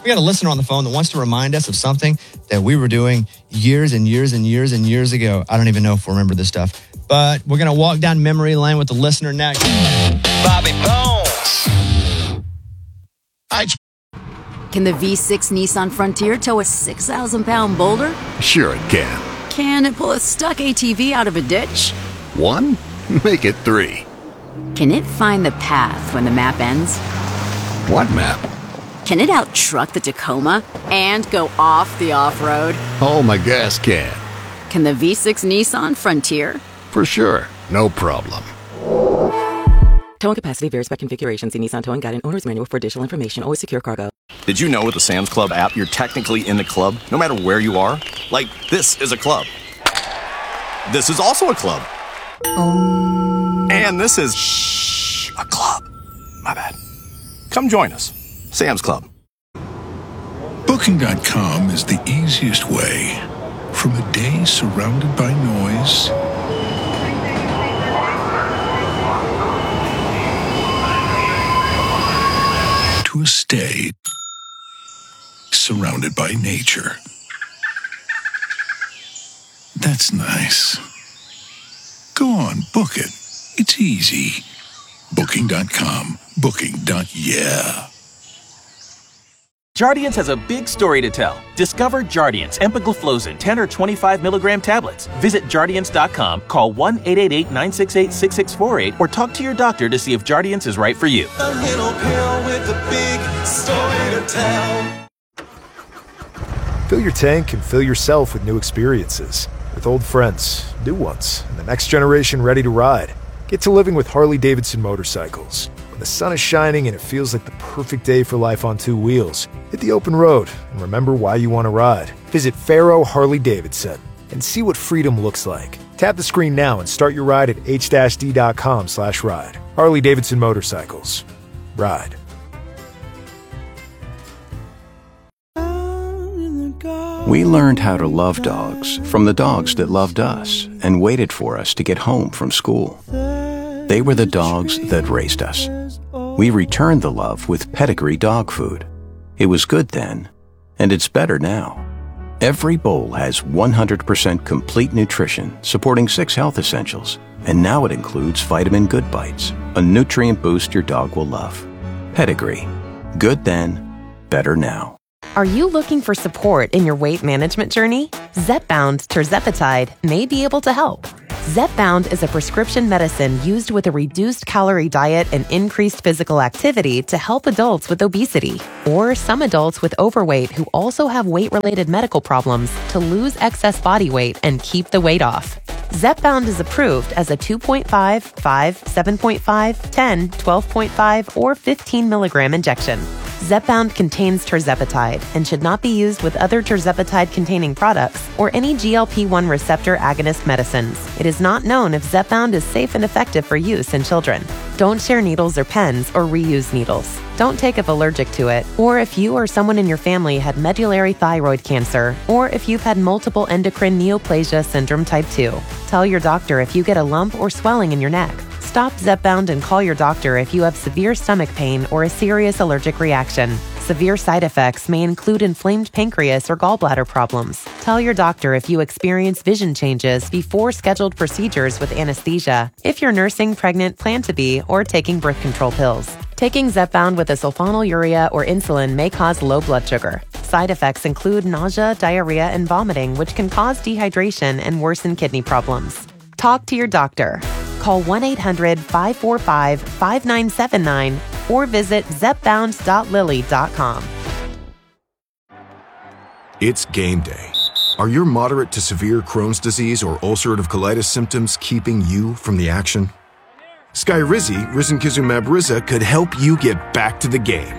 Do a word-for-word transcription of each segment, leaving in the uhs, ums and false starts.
We got a listener on the phone that wants to remind us of something that we were doing years and years and years and years ago. I don't even know if we remember this stuff, but we're going to walk down memory lane with the listener next. Bobby Bones. I... Can the V six Nissan Frontier tow a six thousand pound boulder? Sure it can. Can it pull a stuck A T V out of a ditch? One? Make it three. Can it find the path when the map ends? What map? Can it out-truck the Tacoma and go off the off-road? Oh, my gas can. Can the V six Nissan Frontier? For sure. No problem. Towing capacity varies by configuration. See Nissan Towing Guide and Owner's Manual for additional information. Always secure cargo. Did you know with the Sam's Club app, you're technically in the club, no matter where you are? Like, this is a club. This is also a club. Um. And this is shh, a club. My bad. Come join us. Sam's Club. Booking dot com is the easiest way from a day surrounded by noise to a stay surrounded by nature. That's nice. Go on, book it. It's easy. Booking dot com. Booking. Yeah. Jardiance has a big story to tell. Discover Jardiance empagliflozin ten or twenty-five milligram tablets. Visit Jardiance dot com, call one eight eight eight, nine six eight, six six four eight, or talk to your doctor to see if Jardiance is right for you. A little pill with a big story to tell. Fill your tank and fill yourself with new experiences. With old friends, new ones, and the next generation ready to ride. Get to living with Harley-Davidson motorcycles. When the sun is shining and it feels like the perfect day for life on two wheels, hit the open road and remember why you want to ride. Visit Faro Harley-Davidson and see what freedom looks like. Tap the screen now and start your ride at h d dot com slash ride. Harley-Davidson Motorcycles. Ride. We learned how to love dogs from the dogs that loved us and waited for us to get home from school. They were the dogs that raised us. We returned the love with Pedigree dog food. It was good then, and it's better now. Every bowl has one hundred percent complete nutrition, supporting six health essentials, and now it includes Vitamin Good Bites, a nutrient boost your dog will love. Pedigree. Good then, better now. Are you looking for support in your weight management journey? Zepbound Tirzepatide may be able to help. Zepbound is a prescription medicine used with a reduced calorie diet and increased physical activity to help adults with obesity, or some adults with overweight who also have weight-related medical problems to lose excess body weight and keep the weight off. Zepbound is approved as a two point five, five, seven point five, ten, twelve point five, or fifteen milligram injection. Zepbound contains tirzepatide and should not be used with other tirzepatide-containing products or any G L P one receptor agonist medicines. It is not known if Zepbound is safe and effective for use in children. Don't share needles or pens or reuse needles. Don't take if allergic to it, or if you or someone in your family had medullary thyroid cancer, or if you've had multiple endocrine neoplasia syndrome type two. Tell your doctor if you get a lump or swelling in your neck. Stop Zepbound and call your doctor if you have severe stomach pain or a serious allergic reaction. Severe side effects may include inflamed pancreas or gallbladder problems. Tell your doctor if you experience vision changes before scheduled procedures with anesthesia, if you're nursing, pregnant, plan to be, or taking birth control pills. Taking Zepbound with a sulfonylurea or insulin may cause low blood sugar. Side effects include nausea, diarrhea, and vomiting, which can cause dehydration and worsen kidney problems. Talk to your doctor. Call one eight hundred, five four five, five nine seven nine or visit zepbound dot lilly dot com. It's game day. Are your moderate to severe Crohn's disease or ulcerative colitis symptoms keeping you from the action? Skyrizi, risankizumab Riza, could help you get back to the game.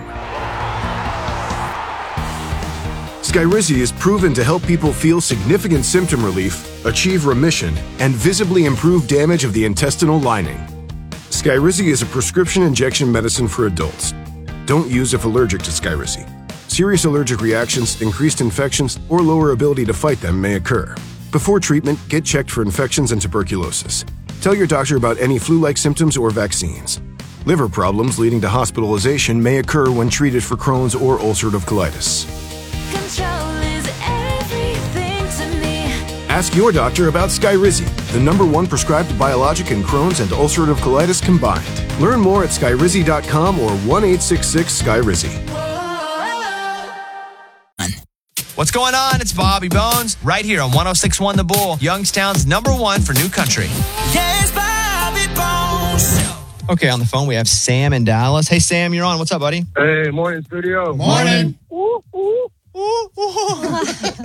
Skyrizi is proven to help people feel significant symptom relief, achieve remission, and visibly improve damage of the intestinal lining. Skyrizi is a prescription injection medicine for adults. Don't use if allergic to Skyrizi. Serious allergic reactions, increased infections, or lower ability to fight them may occur. Before treatment, get checked for infections and tuberculosis. Tell your doctor about any flu-like symptoms or vaccines. Liver problems leading to hospitalization may occur when treated for Crohn's or ulcerative colitis. Control is everything to me. Ask your doctor about Skyrizi, the number one prescribed biologic in Crohn's and ulcerative colitis combined. Learn more at skyrizi dot com or one eight six six Skyrizi. What's going on? It's Bobby Bones right here on one oh six point one The Bull, Youngstown's number one for new country. Yes, Bobby Bones. Okay, on the phone we have Sam in Dallas. Hey, Sam, you're on. What's up, buddy? Hey, morning, studio. Morning. Ooh, ooh. Ooh, ooh.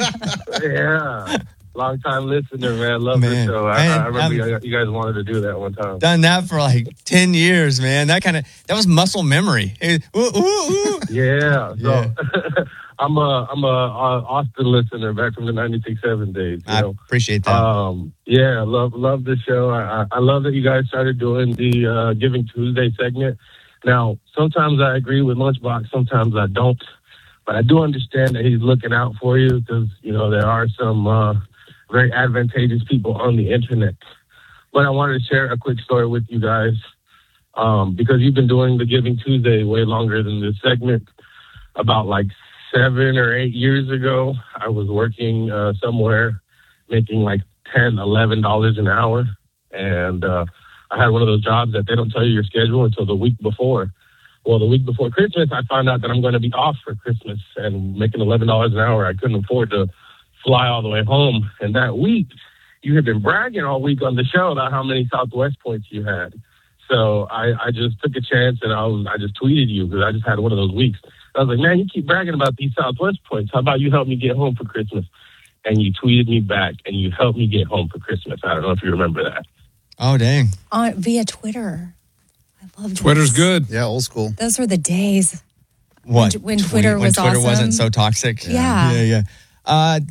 Yeah. Long time listener, man. Love Man. this show. I, Man, I remember you, I'm- you guys wanted to do that one time. Done that for like ten years, man. That kind of, that was muscle memory. It- ooh, ooh, ooh. Yeah. So Yeah. I'm a I'm a, a Austin listener back from the ninety-six point seven days. You I know? appreciate that. Um, yeah, love love the show. I, I I love that you guys started doing the uh, Giving Tuesday segment. Now, sometimes I agree with Lunchbox, sometimes I don't, but I do understand that he's looking out for you because you know there are some uh, very advantageous people on the internet. But I wanted to share a quick story with you guys um, because you've been doing the Giving Tuesday way longer than this segment. About like seven or eight years ago, I was working uh, somewhere making like ten, eleven dollars an hour. And uh, I had one of those jobs that they don't tell you your schedule until the week before. Well, the week before Christmas, I found out that I'm going to be off for Christmas and making eleven dollars an hour. I couldn't afford to fly all the way home. And that week, you had been bragging all week on the show about how many Southwest points you had. So I, I just took a chance and I was I just tweeted you because I just had one of those weeks. I was like, man, you keep bragging about these Southwest points. How about you help me get home for Christmas? And you tweeted me back and you helped me get home for Christmas. I don't know if you remember that. Oh, dang. On via Twitter. I love Twitter's this. good. Yeah, old school. Those were the days. What? When, when Tweet- Twitter when was Twitter awesome. wasn't so toxic? Yeah. Yeah, yeah. Uh,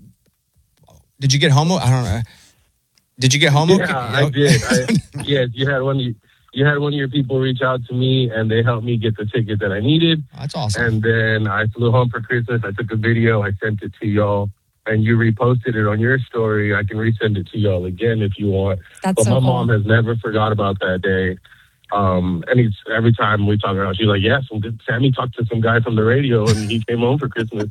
did you get home? I don't know. Did you get home? Yeah, I did. I, yes, you had one. Of you, you had one of your people reach out to me, and they helped me get the ticket that I needed. That's awesome. And then I flew home for Christmas. I took a video. I sent it to y'all, and you reposted it on your story. I can resend it to y'all again if you want. That's but so my cool. mom has never forgot about that day. Um, and he's, every time we talk about it, she's like, yes, Sammy talked to some guy from the radio, and he came home for Christmas.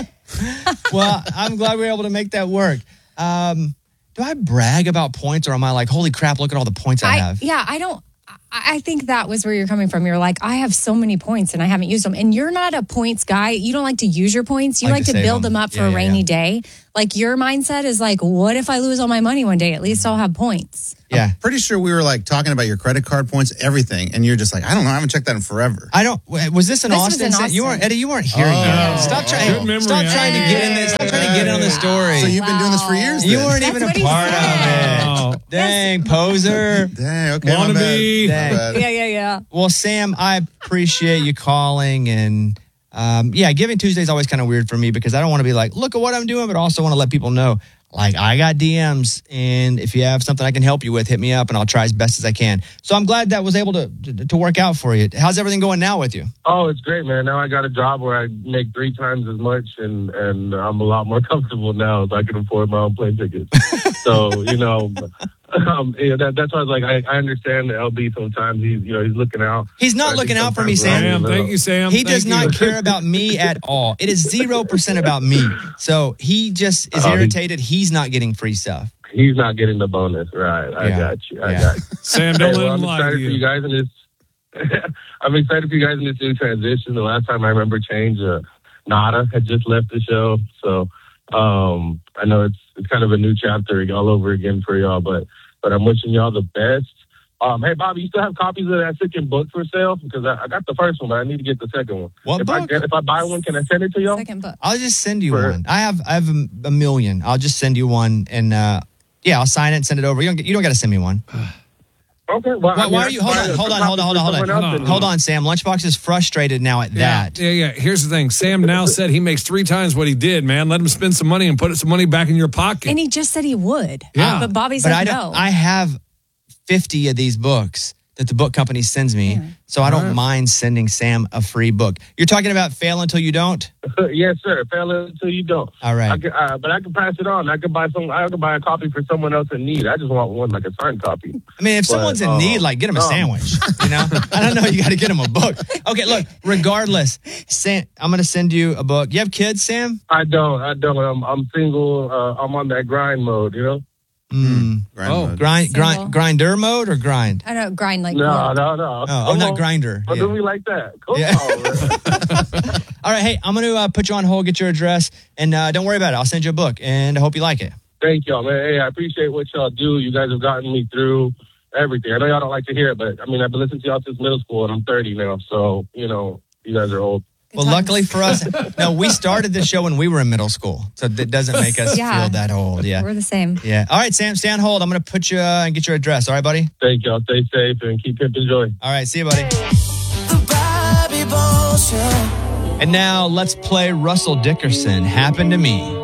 Well, I'm glad we were able to make that work. Um, do I brag about points, or am I like, holy crap, look at all the points I, I, have? yeah, I don't. I I think that was where you're coming from. You're like, I have so many points and I haven't used them. And you're not a points guy. You don't like to use your points. You I like, like to to save build them. them up for Yeah, a yeah, rainy yeah. day. Like your mindset is like, what if I lose all my money one day? At least I'll have points. Yeah. Pretty sure we were like talking about your credit card points, everything, and you're just like, I don't know, I haven't checked that in forever. I don't. Was this an This was Austin? in set? You weren't, Austin. Eddie. You weren't here Oh. yet. Stop trying. Good memory, Stop trying to get in this. Stop trying to get in on the story. So you've been doing this for years. you then? weren't That's even a what he part said. of it. Dang, poser. Dang, okay, my Wannabe. bad. Dang. My bad. Yeah, yeah, yeah. Well, Sam, I appreciate you calling. And um, yeah, Giving Tuesday is always kind of weird for me because I don't want to be like, look at what I'm doing, but also want to let people know, like, I got D Ms. And if you have something I can help you with, hit me up and I'll try as best as I can. So I'm glad that was able to, to, to work out for you. How's everything going now with you? Oh, it's great, man. Now I got a job where I make three times as much, and, and I'm a lot more comfortable now, so I can afford my own plane tickets. So, you know, um, yeah, that, that's why I was like, I, I understand that L B sometimes he's, you know, he's looking out. He's not But I looking think out for me, sometimes Sam. Sam, thank you, Sam. He Thank does you. not care about me at all. It is zero percent about me. So he just is Oh, he- irritated. He's not getting free stuff. He's not getting the bonus, right? I Yeah. got you. I Yeah. got you. Sam, Hey, don't well, let I'm him lie excited to for you you. guys in this. I'm excited for you guys in this new transition. The last time I remember change, uh, Nada had just left the show, so um, I know it's it's kind of a new chapter all over again for y'all. But but I'm wishing y'all the best. Um, hey, Bobby, you still have copies of that second book for sale? Because I, I got the first one, but I need to get the second one. What if book? I get, if I buy one, can I send it to y'all? Second book. I'll just send you For- one. I have I have a, a million. I'll just send you one, and uh, yeah, I'll sign it and send it over. You don't get- you don't got to send me one. Okay. Well, Why, I mean, why I are you? can Hold buy on, a hold on, copy hold on, hold on, for hold on, someone hold else on. and- Hold on, Sam. Lunchbox is frustrated now at Yeah, that. yeah, yeah. Here's the thing. Sam now said he makes three times what he did, man. Let him spend some money and put some money back in your pocket. And he just said he would. Yeah. But Bobby But said I no. don't. I have fifty of these books that the book company sends me. Yeah. So I don't right. mind sending Sam a free book. You're talking about Fail Until You Don't? Yes, sir. Fail Until You Don't. All right. I can, uh, but I can pass it on. I could buy some. I could buy a copy for someone else in need. I just want one, like a signed copy. I mean, if but, someone's in uh, need, like, get them a um, sandwich. You know? I don't know. You got to get them a book. Okay, look, regardless, Sam, I'm going to send you a book. You have kids, Sam? I don't. I don't. I'm, I'm single. Uh, I'm on that grind mode, you know? Mm. Grind oh, mode. grind, grind, grinder mode or grind? I don't grind like no, mode. no, no. Oh, I'm not grinder. Don't yeah. do me like that. Come yeah. on, all right, hey, I'm going to uh, put you on hold, get your address, and uh, don't worry about it. I'll send you a book, and I hope you like it. Thank y'all, man. Hey, I appreciate what y'all do. You guys have gotten me through everything. I know y'all don't like to hear it, but I mean, I've been listening to y'all since middle school, and I'm thirty now, so you know, you guys are old. Well, luckily for us, no, we started this show when we were in middle school, so that doesn't make us yeah. feel that old. Yeah, we're the same. Yeah. All right, Sam, stay on hold. I'm going to put you uh, and get your address. All right, buddy? Thank y'all. Stay safe and keep pimping joy. All right, see you, buddy. And now let's play Russell Dickerson, Happened to Me.